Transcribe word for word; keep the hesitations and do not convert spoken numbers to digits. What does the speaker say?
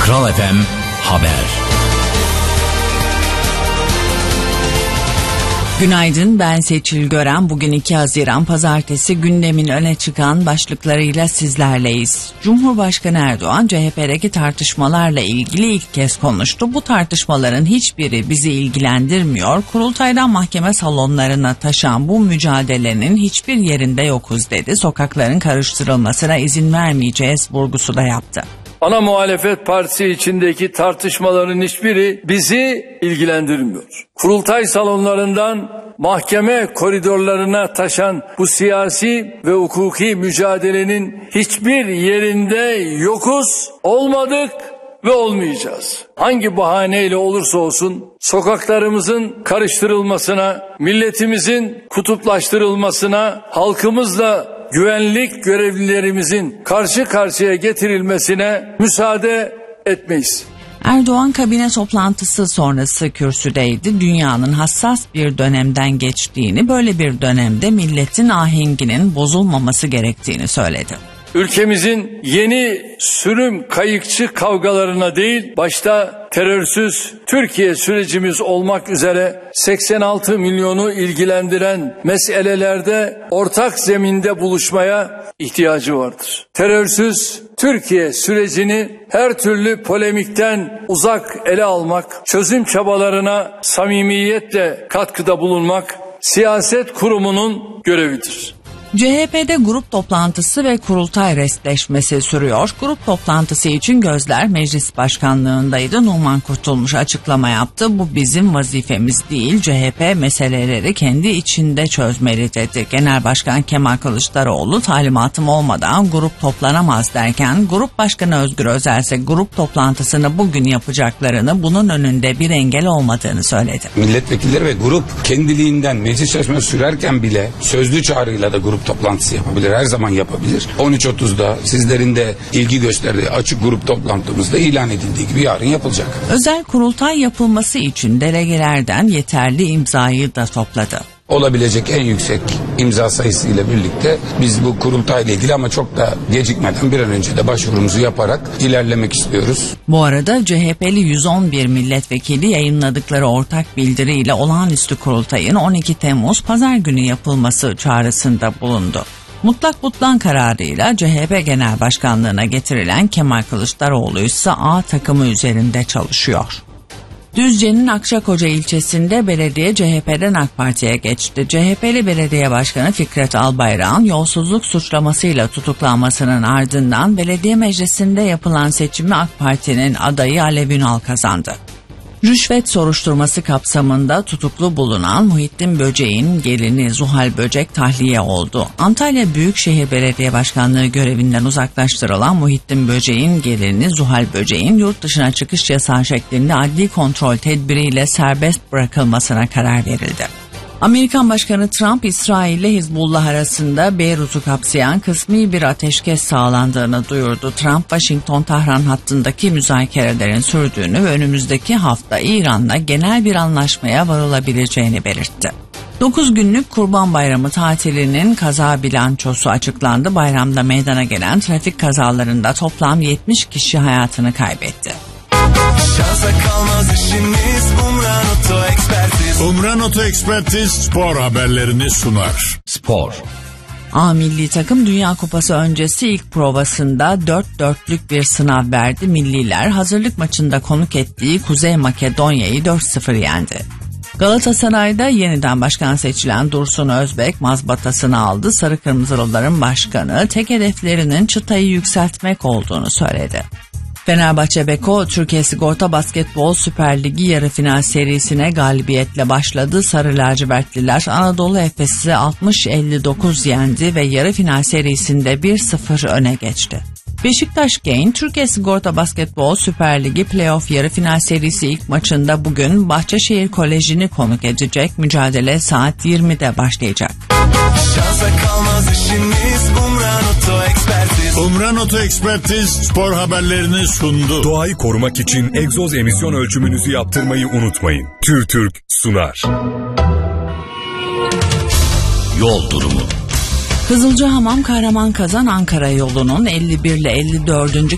Kral F M Haber. Günaydın, ben Seçil Gören. Bugün iki Haziran Pazartesi, gündemin öne çıkan başlıklarıyla sizlerleyiz. Cumhurbaşkanı Erdoğan C H P'deki tartışmalarla ilgili ilk kez konuştu. Bu tartışmaların hiçbiri bizi ilgilendirmiyor. Kurultaydan mahkeme salonlarına taşan bu mücadelenin hiçbir yerinde yokuz dedi. Sokakların karıştırılmasına izin vermeyeceğiz vurgusu da yaptı. Ana muhalefet partisi içindeki tartışmaların hiçbiri bizi ilgilendirmiyor. Kurultay salonlarından mahkeme koridorlarına taşan bu siyasi ve hukuki mücadelenin hiçbir yerinde yokuz, olmadık ve olmayacağız. Hangi bahaneyle olursa olsun sokaklarımızın karıştırılmasına, milletimizin kutuplaştırılmasına, halkımızla güvenlik görevlilerimizin karşı karşıya getirilmesine müsaade etmeyiz. Erdoğan kabine toplantısı sonrası kürsüdeydi. Dünyanın hassas bir dönemden geçtiğini, böyle bir dönemde milletin ahenginin bozulmaması gerektiğini söyledi. Ülkemizin yeni sürüm kayıkçı kavgalarına değil, başta terörsüz Türkiye sürecimiz olmak üzere seksen altı milyonu ilgilendiren meselelerde ortak zeminde buluşmaya ihtiyacı vardır. Terörsüz Türkiye sürecini her türlü polemikten uzak ele almak, çözüm çabalarına samimiyetle katkıda bulunmak siyaset kurumunun görevidir. C H P'de grup toplantısı ve kurultay restleşmesi sürüyor. Grup toplantısı için gözler meclis başkanlığındaydı. Numan Kurtulmuş açıklama yaptı. Bu bizim vazifemiz değil. C H P meseleleri kendi içinde çözmeli dedi. Genel Başkan Kemal Kılıçdaroğlu talimatım olmadan grup toplanamaz derken, Grup Başkanı Özgür Özel ise grup toplantısını bugün yapacaklarını, bunun önünde bir engel olmadığını söyledi. Milletvekilleri ve grup kendiliğinden meclis çalışması sürerken bile sözlü çağrıyla da grup toplantısı yapabilir. Her zaman yapabilir. on üç otuzda sizlerin de ilgi gösterdiği açık grup toplantımızda ilan edildiği gibi yarın yapılacak. Özel kurultay yapılması için delegelerden yeterli imzayı da topladı. Olabilecek en yüksek imza sayısıyla birlikte biz bu kurultayla ilgili ama çok da gecikmeden bir an önce de başvurumuzu yaparak ilerlemek istiyoruz. Bu arada C H P'li yüz on bir milletvekili yayınladıkları ortak bildiriyle olağanüstü kurultayın on iki Temmuz Pazar günü yapılması çağrısında bulundu. Mutlak butlan kararıyla C H P Genel Başkanlığına getirilen Kemal Kılıçdaroğlu ise A takımı üzerinde çalışıyor. Düzce'nin Akçakoca ilçesinde belediye C H P'den AK Parti'ye geçti. C H P'li belediye başkanı Fikret Albayrak'ın yolsuzluk suçlamasıyla tutuklanmasının ardından belediye meclisinde yapılan seçimi AK Parti'nin adayı Alev Ünal kazandı. Rüşvet soruşturması kapsamında tutuklu bulunan Muhittin Böcek'in gelini Zuhal Böcek tahliye oldu. Antalya Büyükşehir Belediye Başkanlığı görevinden uzaklaştırılan Muhittin Böcek'in gelini Zuhal Böcek'in yurt dışına çıkış yasağı şeklinde adli kontrol tedbiriyle serbest bırakılmasına karar verildi. Amerikan Başkanı Trump, İsrail ile Hizbullah arasında Beyrut'u kapsayan kısmi bir ateşkes sağlandığını duyurdu. Trump, Washington-Tahran hattındaki müzakerelerin sürdüğünü ve önümüzdeki hafta İran'la genel bir anlaşmaya varılabileceğini belirtti. dokuz günlük Kurban Bayramı tatilinin kaza bilançosu açıklandı. Bayramda meydana gelen trafik kazalarında toplam yetmiş kişi hayatını kaybetti. Şansa kalmaz işimiz, Umran Oto Ekspertiz. Umran Oto Ekspertiz spor haberlerini sunar. Spor. A milli takım Dünya Kupası öncesi ilk provasında dört dörtlük bir sınav verdi. Milliler hazırlık maçında konuk ettiği Kuzey Makedonya'yı dört sıfır yendi. Galatasaray'da yeniden başkan seçilen Dursun Özbek mazbatasını aldı. Sarı Kırmızılıların başkanı tek hedeflerinin çıtayı yükseltmek olduğunu söyledi. Fenerbahçe Beko, Türkiye Sigorta Basketbol Süper Ligi yarı final serisine galibiyetle başladı. Sarı lacivertliler Anadolu Efes'i altmış elli dokuz yendi ve yarı final serisinde bir sıfır öne geçti. Beşiktaş Gain, Türkiye Sigorta Basketbol Süper Ligi Playoff yarı final serisi ilk maçında bugün Bahçeşehir Koleji'ni konuk edecek. Mücadele saat yirmide başlayacak. Şansa kalmaz işimiz, Umran Oto Ekspertiz. Umran Oto Ekspertiz spor haberlerini sundu. Doğayı korumak için egzoz emisyon ölçümünüzü yaptırmayı unutmayın. TÜRTÜRK sunar. Yol durumu. Kızılcahamam Kahraman Kazan Ankara yolunun elli bir ile elli dördüncü